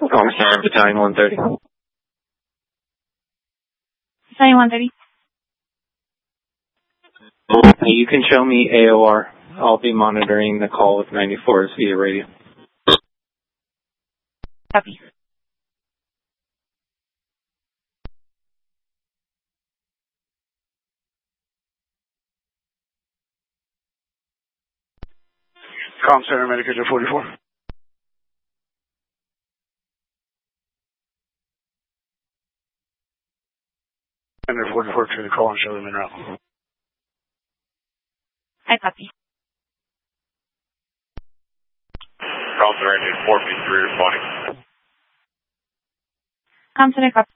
Center Battalion 130. Battalion 130. You can show me AOR. I'll be monitoring the call with 94s via radio. Copy. Comm Center, Medicator 44. Center 44 to the call and show them in route. I copy. Comm Center, 4B3 responding. Comm Center, copy.